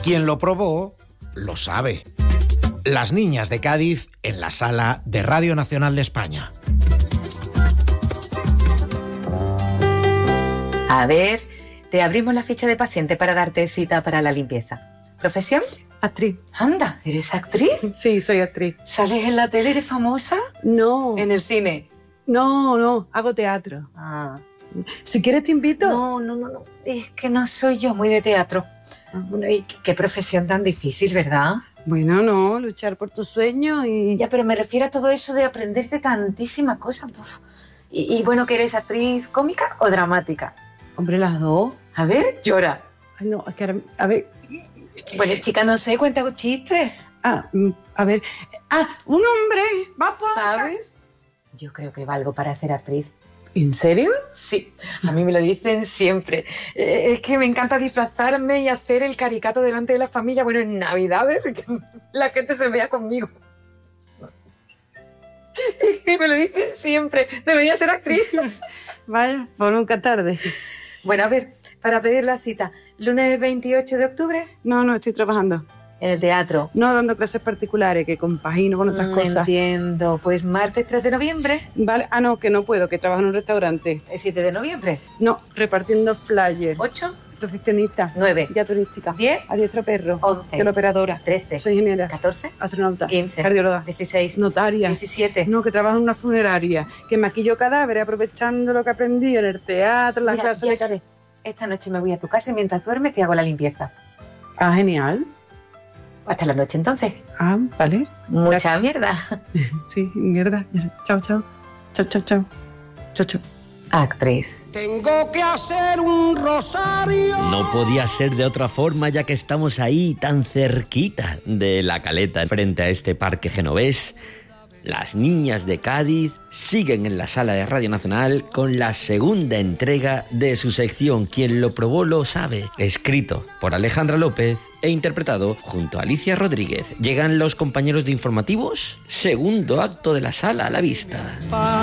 Quien lo probó, lo sabe. Las niñas de Cádiz en la sala de Radio Nacional de España. A ver, te abrimos la ficha de paciente para darte cita para la limpieza. ¿Profesión? Actriz. Anda, ¿eres actriz? Sí, soy actriz. ¿Sales en la tele? ¿Eres famosa? No. ¿En el cine? No, hago teatro. Ah. Si quieres te invito. No. Es que no soy yo muy de teatro. Bueno, y qué profesión tan difícil, ¿verdad? Bueno, no, luchar por tus sueños y... Ya, pero me refiero a todo eso de aprenderte tantísimas cosas. Y bueno, ¿que eres actriz cómica o dramática? Hombre, las dos. A ver, llora. Ay, no, es que ahora... A ver... Bueno, chica, no sé, cuenta chistes. A ver... un hombre va por... ¿Sabes? Yo creo que valgo para ser actriz. ¿En serio? Sí, a mí me lo dicen siempre. Es que me encanta disfrazarme y hacer el caricato delante de la familia. Bueno, en Navidades, que la gente se vea conmigo. Es que me lo dicen siempre. Debería ser actriz. Vaya, por nunca tarde. Bueno, a ver, para pedir la cita, ¿lunes 28 de octubre? No, estoy trabajando. ¿En el teatro? No, dando clases particulares, que compagino con otras cosas. Entiendo. Pues martes 3 de noviembre. Vale, no, que no puedo, que trabajo en un restaurante. ¿El 7 de noviembre? No, repartiendo flyers. 8. Recepcionista. 9. Guía turística. 10. Adiestro perro. 11. Teleoperadora. 13. Soy ingeniera. 14. Astronauta. 15. Cardióloga. 16. Notaria. 17. No, que trabajo en una funeraria. Que maquillo cadáveres aprovechando lo que aprendí en el teatro, en las clases de sé. Esta noche me voy a tu casa y mientras duermes te hago la limpieza. Ah, genial. Hasta la noche entonces. Ah, vale. Mucha mierda. Sí, mierda. Chao. Chao. Actriz. Tengo que hacer un rosario. No podía ser de otra forma, ya que estamos ahí tan cerquita de La Caleta, frente a este parque genovés. Las niñas de Cádiz siguen en la sala de Radio Nacional con la segunda entrega de su sección Quien lo probó lo sabe, escrito por Alejandra López e interpretado junto a Alicia Rodríguez. Llegan los compañeros de informativos, segundo acto de la sala a la vista.